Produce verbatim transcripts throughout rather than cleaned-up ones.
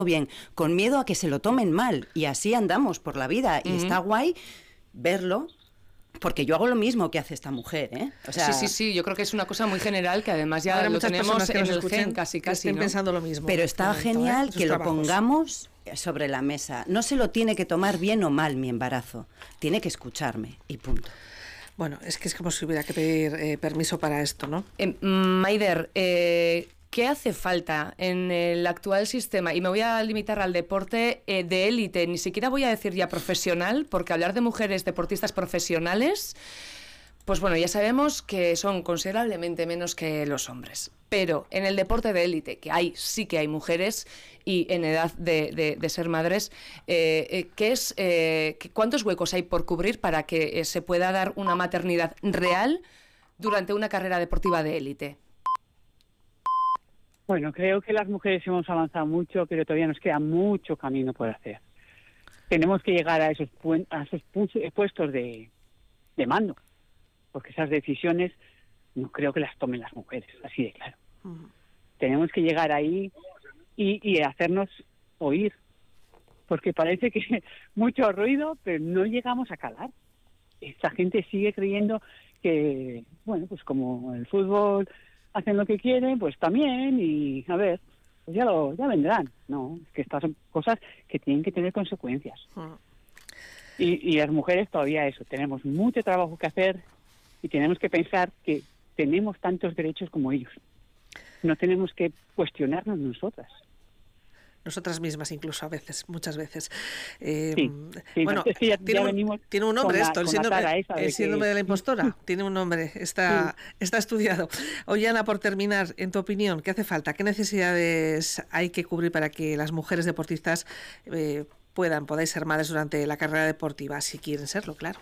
bien, con miedo a que se lo tomen mal, y así andamos por la vida, y uh-huh. está guay verlo, porque yo hago lo mismo que hace esta mujer, ¿eh? O sea, sí, sí, sí, yo creo que es una cosa muy general, que además ya lo tenemos en el gen, casi, casi, estén ¿no? pensando lo mismo. Pero está momento, genial ¿eh? que trabajos. lo pongamos sobre la mesa. No se lo tiene que tomar bien o mal mi embarazo, tiene que escucharme, y punto. Bueno, es que es como si hubiera que pedir eh, permiso para esto, ¿no? Eh, Maider, eh, ¿qué hace falta en el actual sistema? Y me voy a limitar al deporte eh, de élite, ni siquiera voy a decir ya profesional, porque hablar de mujeres deportistas profesionales, pues bueno, ya sabemos que son considerablemente menos que los hombres. Pero en el deporte de élite, que hay, sí que hay mujeres y en edad de, de, de ser madres, eh, eh, ¿qué es, eh, ¿cuántos huecos hay por cubrir para que eh, se pueda dar una maternidad real durante una carrera deportiva de élite? Bueno, creo que las mujeres hemos avanzado mucho, pero todavía nos queda mucho camino por hacer. Tenemos que llegar a esos, pu- a esos pu- puestos de, de mando, porque esas decisiones no creo que las tomen las mujeres, así de claro. Uh-huh. Tenemos que llegar ahí y, y hacernos oír, porque parece que mucho ruido, pero no llegamos a calar. Esta gente sigue creyendo que, bueno, pues como el fútbol hacen lo que quieren, pues también, y a ver, pues ya lo ya vendrán. No, es que estas son cosas que tienen que tener consecuencias. Uh-huh. Y, y las mujeres todavía eso, tenemos mucho trabajo que hacer y tenemos que pensar que tenemos tantos derechos como ellos. No tenemos que cuestionarnos nosotras. Nosotras mismas incluso a veces, muchas veces. Eh, sí, sí, bueno, es que ya, tiene, ya un, tiene un nombre la, esto, el síndrome, de, el síndrome que... de la impostora, tiene un nombre, está, sí. está estudiado. Ollana, por terminar, en tu opinión, ¿qué hace falta? ¿Qué necesidades hay que cubrir para que las mujeres deportistas eh, puedan, podáis ser madres durante la carrera deportiva, si quieren serlo, claro?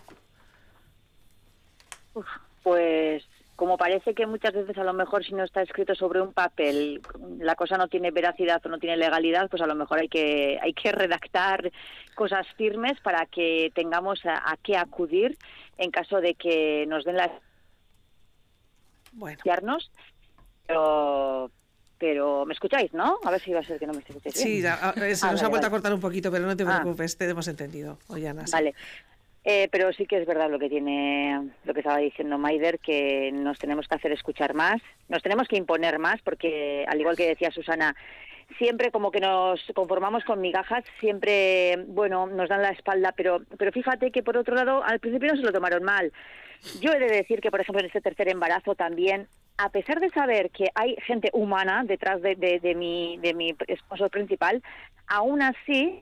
Uf, pues... como parece que muchas veces a lo mejor si no está escrito sobre un papel la cosa no tiene veracidad o no tiene legalidad, pues a lo mejor hay que hay que redactar cosas firmes para que tengamos a, a qué acudir en caso de que nos den la... Bueno. Pero... Pero, ¿me escucháis, no? A ver si va a ser que no me escucháis bien. Sí, a, a, se ah, nos vale, ha vuelto vale. a cortar un poquito, pero no te preocupes, ah. te hemos entendido, Ollana. Sí. Vale. Eh, pero sí que es verdad lo que tiene, lo que estaba diciendo Maider, que nos tenemos que hacer escuchar más, nos tenemos que imponer más, porque al igual que decía Susana, siempre como que nos conformamos con migajas, siempre, bueno, nos dan la espalda, pero, pero fíjate que por otro lado, al principio no se lo tomaron mal. Yo he de decir que, por ejemplo, en este tercer embarazo también, a pesar de saber que hay gente humana detrás de, de, de mi, de mi esposo principal, aún así...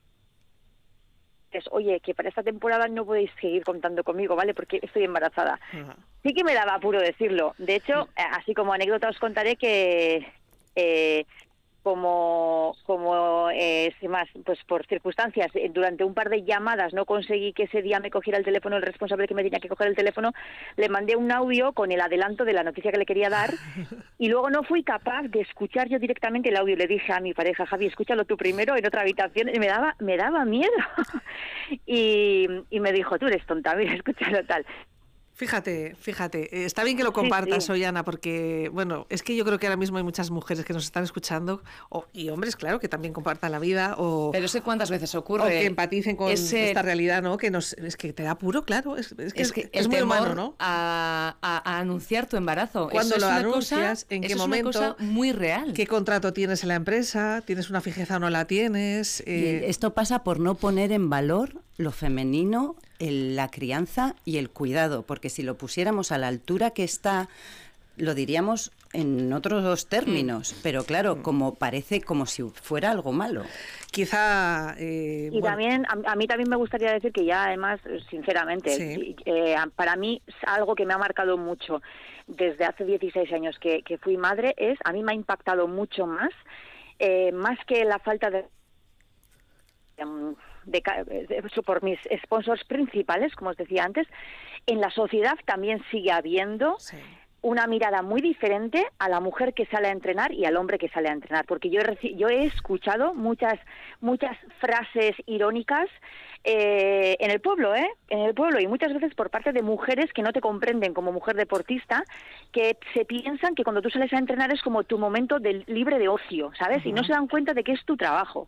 es, oye, que para esta temporada no podéis seguir contando conmigo, ¿vale? Porque estoy embarazada. Uh-huh. Sí que me daba apuro decirlo. De hecho, uh-huh. así como anécdota os contaré que eh, como, como eh, sin más, pues por circunstancias, eh, durante un par de llamadas no conseguí que ese día me cogiera el teléfono el responsable que me tenía que coger el teléfono, le mandé un audio con el adelanto de la noticia que le quería dar y luego no fui capaz de escuchar yo directamente el audio. Le dije a mi pareja, Javi, escúchalo tú primero en otra habitación, y me daba, me daba miedo. y, y me dijo, tú eres tonta, mira, escúchalo tal. Fíjate, fíjate, está bien que lo compartas, sí, sí. Ollana, porque, bueno, es que yo creo que ahora mismo hay muchas mujeres que nos están escuchando, o, y hombres, claro, que también compartan la vida, o... Pero sé cuántas veces ocurre. O que empaticen con ese, esta realidad, ¿no? Que nos, es que te da apuro, claro, es, es que es, que es muy humano, ¿no? A, a, a anunciar tu embarazo. Cuando eso lo es anuncias, cosa, en qué eso momento... es una cosa muy real. ¿Qué contrato tienes en la empresa? ¿Tienes una fijeza o no la tienes? Eh... Y esto pasa por no poner en valor lo femenino, el, la crianza y el cuidado, porque si lo pusiéramos a la altura que está, lo diríamos en otros términos, mm. pero claro, mm. como parece como si fuera algo malo. Quizá... Eh, y bueno. también, a, a mí también me gustaría decir que ya además, sinceramente, sí. eh, para mí algo que me ha marcado mucho desde hace dieciséis años que, que fui madre es, a mí me ha impactado mucho más, eh, más que la falta de... Um, De, de, de, por mis sponsors principales, como os decía antes, en la sociedad también sigue habiendo sí. una mirada muy diferente a la mujer que sale a entrenar y al hombre que sale a entrenar, porque yo he, reci- yo he escuchado muchas muchas frases irónicas eh, en el pueblo, ¿eh? En el pueblo, y muchas veces por parte de mujeres que no te comprenden como mujer deportista, que se piensan que cuando tú sales a entrenar es como tu momento de libre de ocio, ¿sabes? Uh-huh. Y no se dan cuenta de que es tu trabajo.